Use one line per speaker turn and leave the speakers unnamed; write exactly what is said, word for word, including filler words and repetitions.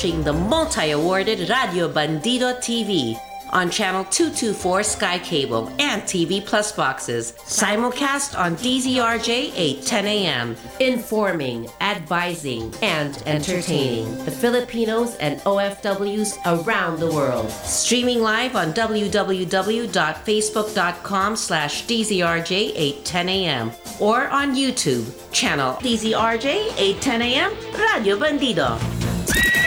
watching the multi-awarded Radio Bandido T V on Channel two twenty-four Sky Cable and T V Plus boxes. Simulcast on D Z R J eight ten a.m. Informing, advising, and entertaining the Filipinos and O F Ws around the world. Streaming live on w w w dot facebook dot com slash D Z R J eight ten a.m. or on YouTube, channel D Z R J eight ten a.m. Radio Bandido.